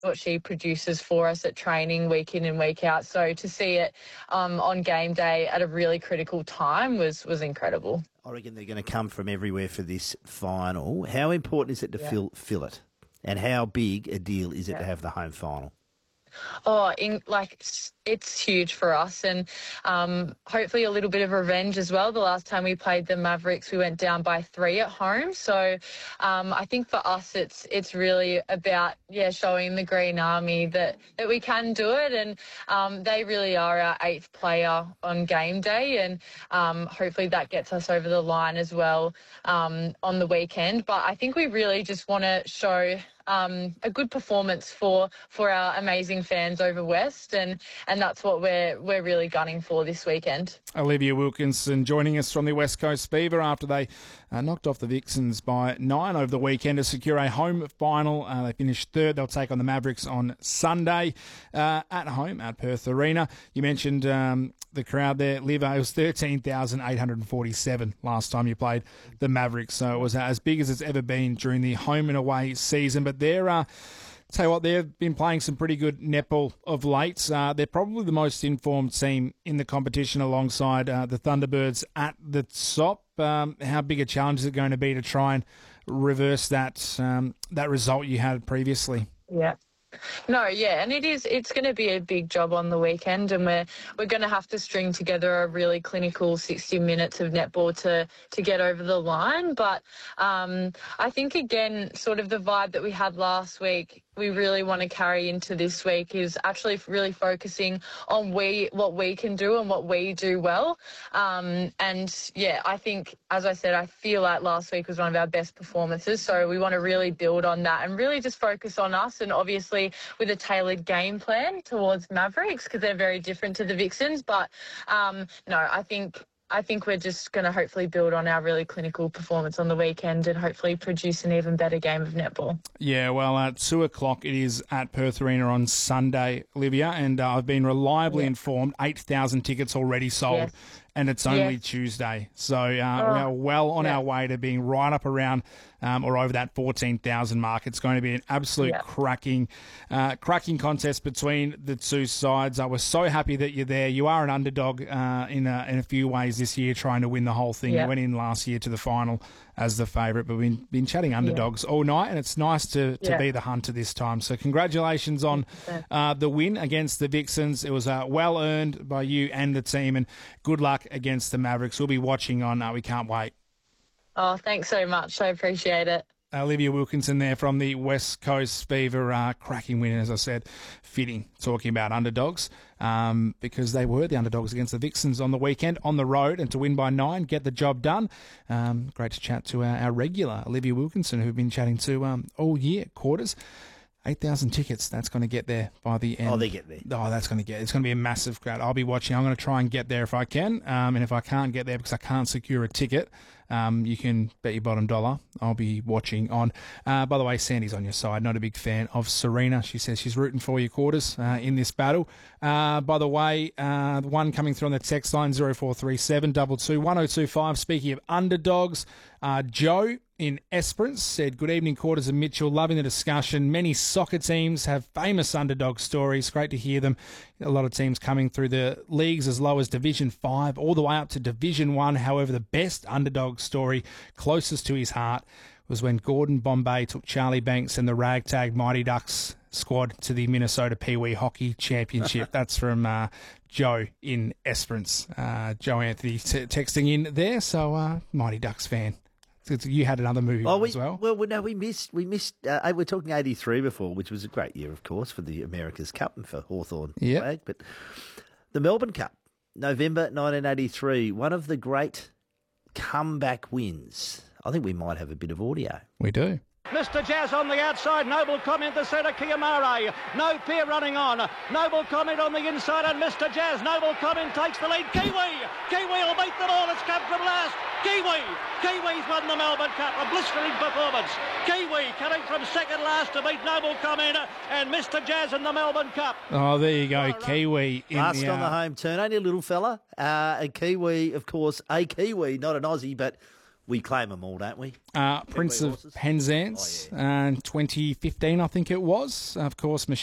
what she produces for us at training week in and week out. So to see it on game day at a really critical time was incredible. I reckon they're going to come from everywhere for this final. How important is it to fill it? And how big a deal is it to have the home final? Oh, it's huge for us, and hopefully a little bit of revenge as well. The last time we played the Mavericks, we went down by 3 at home. So I think for us, it's really about showing the Green Army that we can do it, and they really are our 8th player on game day, and hopefully that gets us over the line as well on the weekend. But I think we really just want to show a good performance for our amazing fans over West, and that's what we're really gunning for this weekend. Olivia Wilkinson joining us from the West Coast Fever after they knocked off the Vixens by 9 over the weekend to secure a home final. They finished 3rd. They'll take on the Mavericks on Sunday at home at Perth Arena. You mentioned the crowd there, Liv. It was 13,847 last time you played the Mavericks, so it was as big as it's ever been during the home and away season. But they've been playing some pretty good netball of late. They're probably the most informed team in the competition alongside the Thunderbirds at the top. How big a challenge is it going to be to try and reverse that result you had previously? Yeah. No, yeah, and it's going to be a big job on the weekend, and we're going to have to string together a really clinical 60 minutes of netball to get over the line. But I think, again, sort of the vibe that we had last week, we really want to carry into this week is actually really focusing on what we can do and what we do well. And yeah, I think, as I said, I feel like last week was one of our best performances. So we want to really build on that and really just focus on us, and obviously with a tailored game plan towards Mavericks because they're very different to the Vixens. But no, I think we're just going to hopefully build on our really clinical performance on the weekend and hopefully produce an even better game of netball. Yeah, well, at 2 o'clock it is at Perth Arena on Sunday, Olivia, and I've been reliably informed 8,000 tickets already sold, and it's only Tuesday. So we are well on our way to being right up around or over that 14,000 mark. It's going to be an absolute cracking contest between the two sides. I was so happy that you're there. You are an underdog in a few ways this year, trying to win the whole thing. You went in last year to the final as the favourite, but we've been chatting underdogs all night, and it's nice to be the hunter this time. So congratulations on the win against the Vixens. It was well earned by you and the team, and good luck against the Mavericks. We'll be watching on. We can't wait. Oh, thanks so much. I appreciate it. Olivia Wilkinson there from the West Coast Fever. Cracking win, as I said. Fitting, talking about underdogs, because they were the underdogs against the Vixens on the weekend on the road, and to win by 9, get the job done. Great to chat to our regular, Olivia Wilkinson, who we've been chatting to all year, quarters. 8,000 tickets, that's going to get there by the end. Oh, they get there. Oh, it's going to be a massive crowd. I'll be watching. I'm going to try and get there if I can. And if I can't get there because I can't secure a ticket, you can bet your bottom dollar I'll be watching on. By the way, Sandy's on your side. Not a big fan of Serena. She says she's rooting for your quarters in this battle. By the way, one coming through on the text line, 0437 22 1025. Speaking of underdogs, Joe in Esperance said, good evening, Quarters and Mitchell. Loving the discussion. Many soccer teams have famous underdog stories. Great to hear them. A lot of teams coming through the leagues as low as Division 5 all the way up to Division 1. However, the best underdog story closest to his heart was when Gordon Bombay took Charlie Banks and the ragtag Mighty Ducks squad to the Minnesota Pee Wee Hockey Championship. That's from Joe in Esperance. Joe Anthony texting in there. So, Mighty Ducks fan. You had another movie as well. Well, no, we missed. We're talking 83 before, which was a great year, of course, for the America's Cup and for Hawthorn flag. But the Melbourne Cup, November 1983, one of the great comeback wins. I think we might have a bit of audio. We do. Mr. Jazz on the outside, Noble Comment the centre, Kiyamare, no fear running on, Noble Comment on the inside and Mr. Jazz, Noble Comment takes the lead, Kiwi will beat them all, it's come from last, Kiwi's won the Melbourne Cup, a blistering performance, Kiwi coming from second last to beat Noble Comment and Mr. Jazz in the Melbourne Cup. Oh, there you go, Kiwi. Last on the home turn, only a little fella, a Kiwi, of course, a Kiwi, not an Aussie, but We claim them all, don't we? Prince of Penzance, 2015, I think it was. Of course,